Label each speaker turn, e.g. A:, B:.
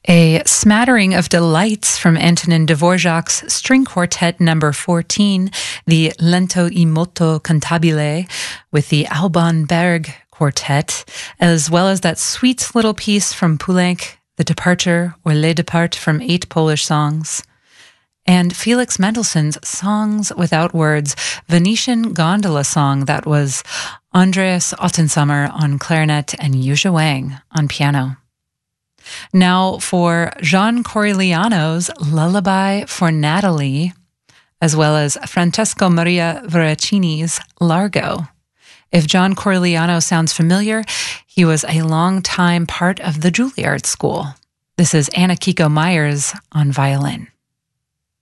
A: A smattering of delights from Antonin Dvorak's String Quartet No. 14, the Lento e molto cantabile, with the Alban Berg Quartet, as well as that sweet little piece from Poulenc, The Departure, or Les Depart from 8 Polish Songs, and Felix Mendelssohn's Songs Without Words, Venetian gondola song that was Andreas Ottensummer on clarinet and Yuzha Wang on piano. Now for John Corigliano's Lullaby for Natalie, as well as Francesco Maria Veracini's Largo. If John Corigliano sounds familiar, he was a long-time part of the Juilliard School. This is Anna Kiko Myers on violin.